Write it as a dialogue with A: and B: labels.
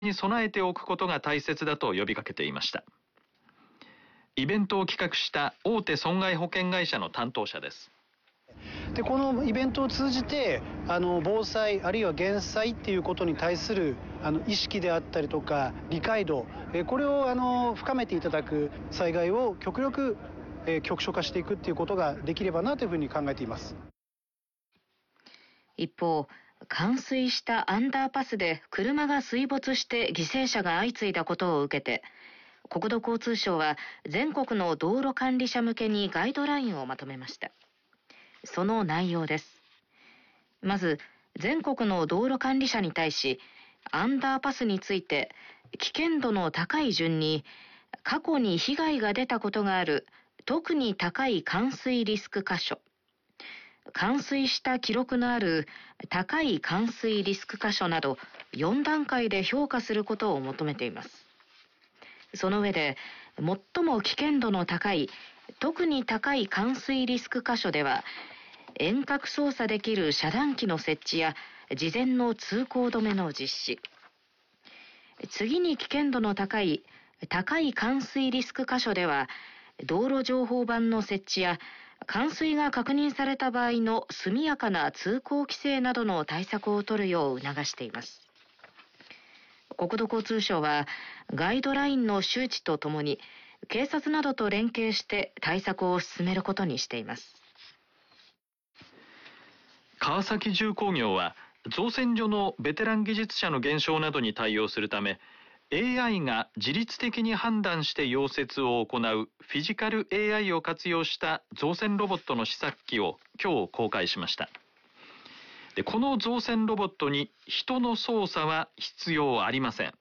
A: に備えておくことが大切だと呼びかけていました。イベントを企画した大手損害保険会社の担当者です。
B: でこのイベントを通じて防災あるいは減災っていうことに対する意識であったりとか理解度、これを深めていただく、災害を極力局所化していくっていうことができればなというふうに考えています。
C: 一方、冠水したアンダーパスで車が水没して犠牲者が相次いだことを受けて、国土交通省は全国の道路管理者向けにガイドラインをまとめました。その内容です。まず、全国の道路管理者に対し、アンダーパスについて危険度の高い順に、過去に被害が出たことがある特に高い冠水リスク箇所、冠水した記録のある高い冠水リスク箇所など4段階で評価することを求めています。その上で、最も危険度の高い特に高い冠水リスク箇所では、遠隔操作できる遮断機の設置や事前の通行止めの実施。次に危険度の高い冠水リスク箇所では、道路情報板の設置や冠水が確認された場合の速やかな通行規制などの対策を取るよう促しています。国土交通省はガイドラインの周知とともに警察などと連携して対策を進めることにしています。
A: 川崎重工業は造船所のベテラン技術者の減少などに対応するため、AI が自律的に判断して溶接を行うフィジカル AI を活用した造船ロボットの試作機を今日公開しました。でこの造船ロボットに人の操作は必要ありません。